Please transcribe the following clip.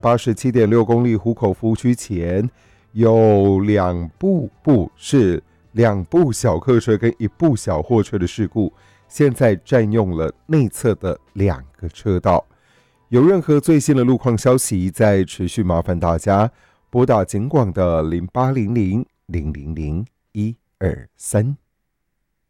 87.6公里湖口服务区前有两部小客车跟一部小货车的事故，现在占用了内侧的2个车道。有任何最新的路况消息，再持续麻烦大家拨打警广的0800-000-123。